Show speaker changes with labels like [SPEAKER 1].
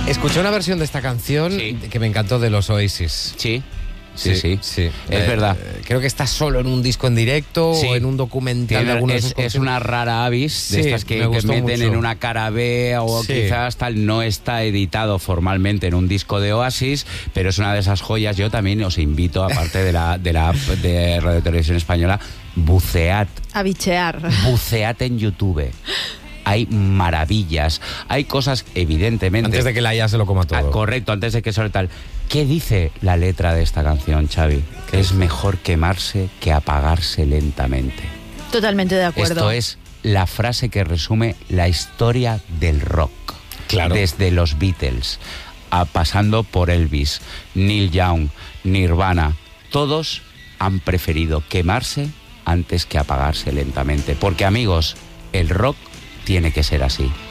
[SPEAKER 1] Escuché una versión de esta canción que me encantó de los Oasis.
[SPEAKER 2] Sí. Es verdad.
[SPEAKER 1] Creo que está solo en un disco en directo o en un documental de algunos de
[SPEAKER 2] es una rara avis de estas que meten mucho en una cara B o quizás tal. No está editado formalmente en un disco de Oasis, pero es una de esas joyas. Yo también os invito, aparte de la app de Radio Televisión Española, bucead.
[SPEAKER 3] A bichear.
[SPEAKER 2] Bucead en YouTube. Hay maravillas, hay cosas, evidentemente...
[SPEAKER 1] Antes de que la IA se lo coma todo.
[SPEAKER 2] Correcto, antes de que sobre tal. ¿Qué dice la letra de esta canción, Xavi? Es mejor quemarse que apagarse lentamente.
[SPEAKER 3] Totalmente de acuerdo.
[SPEAKER 2] Esto es la frase que resume la historia del rock.
[SPEAKER 1] Claro.
[SPEAKER 2] Desde los Beatles, pasando por Elvis, Neil Young, Nirvana. Todos han preferido quemarse antes que apagarse lentamente. Porque, amigos, el rock tiene que ser así.